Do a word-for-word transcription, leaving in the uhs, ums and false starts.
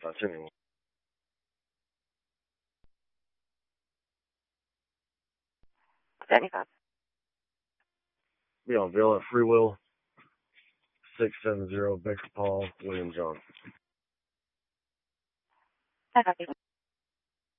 seventy-one. seventy-five. Be on Bill at Free Will. six seven zero Baker Paul, William John. I copy.